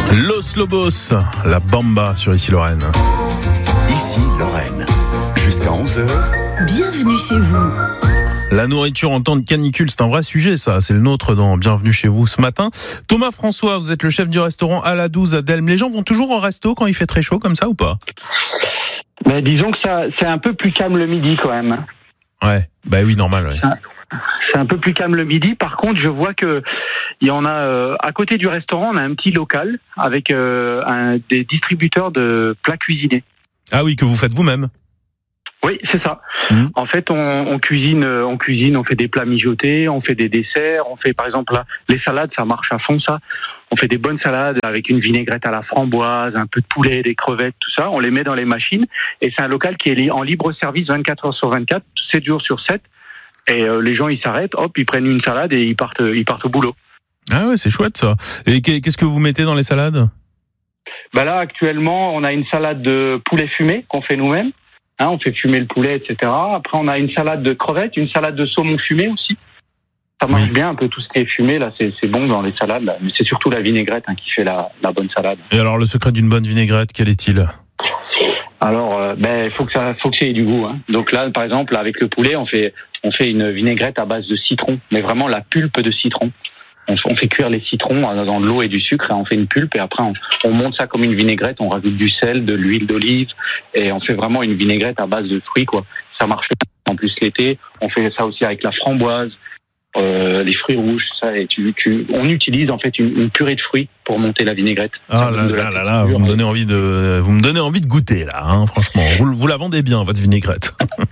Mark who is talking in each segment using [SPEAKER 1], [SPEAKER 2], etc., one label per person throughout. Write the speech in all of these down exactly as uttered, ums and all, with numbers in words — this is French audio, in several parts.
[SPEAKER 1] Los Lobos, la Bamba sur Ici Lorraine.
[SPEAKER 2] Ici Lorraine, jusqu'à onze heures.
[SPEAKER 3] Bienvenue chez vous.
[SPEAKER 1] La nourriture en temps de canicule, c'est un vrai sujet, ça. C'est le nôtre dans Bienvenue chez vous ce matin. Thomas François, vous êtes le chef du restaurant à la douze à Delme. Les gens vont toujours au resto quand il fait très chaud comme ça ou pas?
[SPEAKER 4] Mais disons que ça, c'est un peu plus calme le midi quand même.
[SPEAKER 1] Ouais, bah oui, normal. Ouais.
[SPEAKER 4] C'est un peu plus calme le midi. Par contre, je vois que il y en a euh, à côté du restaurant, on a un petit local avec euh, un, des distributeurs de plats cuisinés.
[SPEAKER 1] Ah oui, que vous faites vous-même.
[SPEAKER 4] Oui, c'est ça.
[SPEAKER 1] Mmh.
[SPEAKER 4] En fait, on, on cuisine, on cuisine, on fait des plats mijotés, on fait des desserts, on fait par exemple là, les salades, ça marche à fond ça. On fait des bonnes salades avec une vinaigrette à la framboise, un peu de poulet, des crevettes, tout ça. On les met dans les machines et c'est un local qui est en libre service vingt-quatre heures sur vingt-quatre, sept jours sur sept. Et euh, les gens ils s'arrêtent, hop, ils prennent une salade et ils partent, ils partent au boulot.
[SPEAKER 1] Ah ouais, c'est chouette ça. Et qu'est-ce que vous mettez dans les salades?
[SPEAKER 4] Bah là actuellement, on a une salade de poulet fumé qu'on fait nous-mêmes. Hein, on fait fumer le poulet, et cetera. Après, on a une salade de crevettes, une salade de saumon fumé aussi. Ça marche oui. bien, un peu tout ce qui est fumé, là, c'est, c'est bon dans les salades, là. Mais c'est surtout la vinaigrette hein, qui fait la, la bonne salade.
[SPEAKER 1] Et alors, le secret d'une bonne vinaigrette, quel est-il?
[SPEAKER 4] Alors, euh, ben, faut que ça, faut que ça ait du goût. Hein. Donc là, par exemple, avec le poulet, on fait, on fait une vinaigrette à base de citron, mais vraiment la pulpe de citron. On, on fait cuire les citrons dans de l'eau et du sucre, et on fait une pulpe, et après on, on monte ça comme une vinaigrette, on rajoute du sel, de l'huile d'olive, et on fait vraiment une vinaigrette à base de fruits, quoi. Ça marche en plus l'été. On fait ça aussi avec la framboise, euh, les fruits rouges, ça, et tu, tu, on utilise en fait une, une purée de fruits pour monter la vinaigrette.
[SPEAKER 1] Ah là là là là, vous me donnez envie de, vous me donnez envie de goûter là, hein, franchement. Vous, vous la vendez bien votre vinaigrette.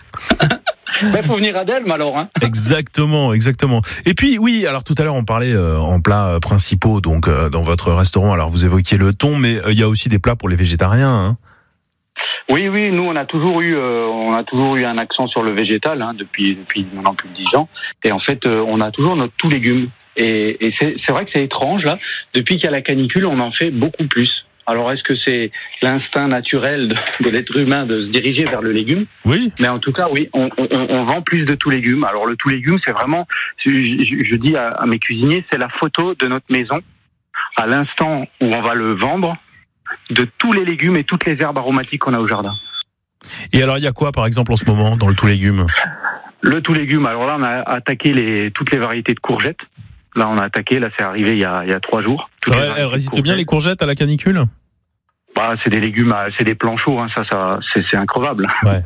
[SPEAKER 4] Il ben, faut venir à Delme alors. Hein.
[SPEAKER 1] Exactement, exactement. Et puis oui, alors tout à l'heure on parlait euh, en plats principaux, donc euh, dans votre restaurant. Alors vous évoquiez le thon, mais il euh, y a aussi des plats pour les végétariens. Hein.
[SPEAKER 4] Oui, oui, nous on a toujours eu, euh, on a toujours eu un accent sur le végétal hein, depuis depuis maintenant plus de dix ans. Et en fait, euh, on a toujours notre tout légumes. Et, et c'est, c'est vrai que c'est étrange là. Depuis qu'il y a la canicule, on en fait beaucoup plus. Alors, est-ce que c'est l'instinct naturel de, de l'être humain de se diriger vers le légume?
[SPEAKER 1] Oui.
[SPEAKER 4] Mais en tout cas, oui, on, on, on vend plus de tout légumes. Alors, le tout légume, c'est vraiment, je, je, je dis à, à mes cuisiniers, c'est la photo de notre maison à l'instant où on va le vendre, de tous les légumes et toutes les herbes aromatiques qu'on a au jardin.
[SPEAKER 1] Et alors, il y a quoi, par exemple, en ce moment, dans le tout légume?
[SPEAKER 4] Le tout légume, alors là, on a attaqué les, toutes les variétés de courgettes. Là, on a attaqué, là, c'est arrivé il y a, il y a trois jours.
[SPEAKER 1] Ouais, elles résistent bien, les courgettes, à la canicule?
[SPEAKER 4] Bah, c'est des légumes, c'est des plants chauds, hein, ça, ça, c'est, c'est increvable.
[SPEAKER 1] Ouais.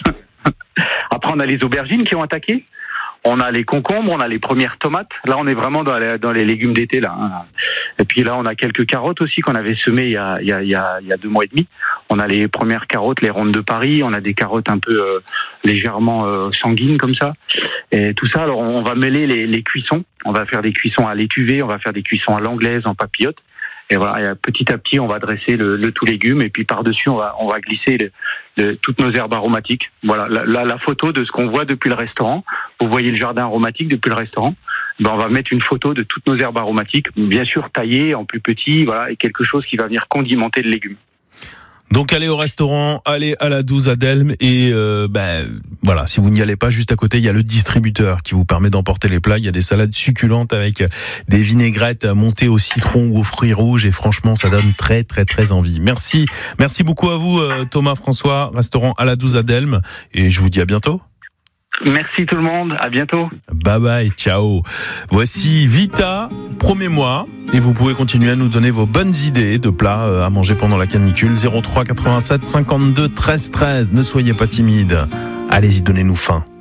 [SPEAKER 4] Après, on a les aubergines qui ont attaqué. On a les concombres, on a les premières tomates. Là, on est vraiment dans les, dans les légumes d'été, là. Hein. Et puis là, on a quelques carottes aussi qu'on avait semées il y a, il y a, il y a, il y a deux mois et demi. On a les premières carottes, les rondes de Paris. On a des carottes un peu euh, légèrement euh, sanguines comme ça. Et tout ça, alors on va mêler les, les cuissons. On va faire des cuissons à l'étuvée, on va faire des cuissons à l'anglaise, en papillote. Et voilà, et petit à petit, on va dresser le, le tout légume et puis par-dessus, on va, on va glisser le, le, toutes nos herbes aromatiques. Voilà, la, la, la photo de ce qu'on voit depuis le restaurant. Vous voyez le jardin aromatique depuis le restaurant. Ben, on va mettre une photo de toutes nos herbes aromatiques, bien sûr taillées en plus petit, voilà, et quelque chose qui va venir condimenter le légume.
[SPEAKER 1] Donc allez au restaurant, allez à la douze à Delme et euh, ben voilà, si vous n'y allez pas, juste à côté il y a le distributeur qui vous permet d'emporter les plats. Il y a des salades succulentes avec des vinaigrettes montées au citron ou aux fruits rouges et franchement ça donne très très très envie. Merci, merci beaucoup à vous Thomas François, restaurant à la douze à Delme et je vous dis à bientôt.
[SPEAKER 4] Merci tout le monde, à bientôt.
[SPEAKER 1] Bye bye, ciao. Voici Vita, promets-moi. Et vous pouvez continuer à nous donner vos bonnes idées de plats à manger pendant la canicule. zéro trois quatre-vingt-sept cinquante-deux treize treize. Ne soyez pas timide. Allez-y, donnez-nous faim.